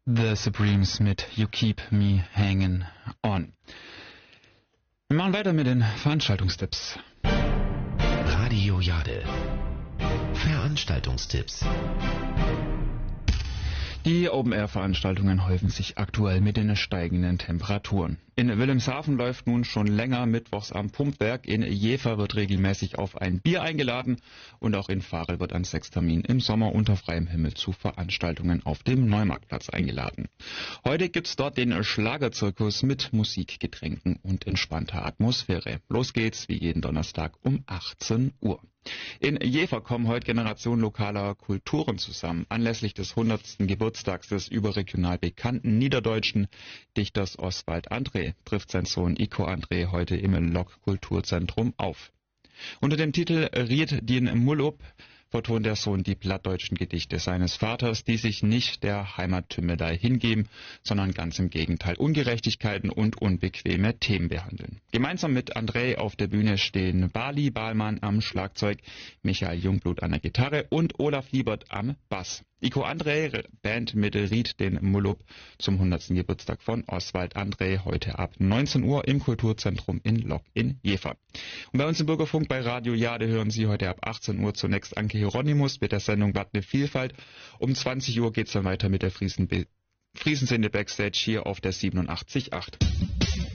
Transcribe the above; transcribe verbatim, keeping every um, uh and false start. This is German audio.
The Supremes mit You Keep Me Hanging On. Wir machen weiter mit den Veranstaltungstipps. Radio Jade. Veranstaltungstipps. Die Open-Air-Veranstaltungen häufen sich aktuell mit den steigenden Temperaturen. In Wilhelmshaven läuft nun schon länger mittwochs am Pumpwerk. In Jever wird regelmäßig auf ein Bier eingeladen. Und auch in Varel wird an sechs Terminen im Sommer unter freiem Himmel zu Veranstaltungen auf dem Neumarktplatz eingeladen. Heute gibt's dort den Schlagerzirkus mit Musik, Getränken und entspannter Atmosphäre. Los geht's wie jeden Donnerstag um achtzehn Uhr. In Jever kommen heute Generationen lokaler Kulturen zusammen. Anlässlich des hundertsten Geburtstags des überregional bekannten niederdeutschen Dichters Oswald André trifft sein Sohn Iko André heute im Lok Kulturzentrum auf. Unter dem Titel Riet din Mullup vertont der Sohn die plattdeutschen Gedichte seines Vaters, die sich nicht der Heimattümelei hingeben, sondern ganz im Gegenteil Ungerechtigkeiten und unbequeme Themen behandeln. Gemeinsam mit André auf der Bühne stehen Bali Bahlmann am Schlagzeug, Michael Jungblut an der Gitarre und Olaf Liebert am Bass. Iko André, Band mit Riet din Mullup zum hundertsten Geburtstag von Oswald André, heute ab neunzehn Uhr im Kulturzentrum in Lok in Jever. Und bei uns im Bürgerfunk bei Radio Jade hören Sie heute ab achtzehn Uhr zunächst Anke Hieronymus mit der Sendung Blatt eine Vielfalt. Um zwanzig Uhr geht's dann weiter mit der Friesensinne Backstage hier auf der siebenundachtzig Komma acht.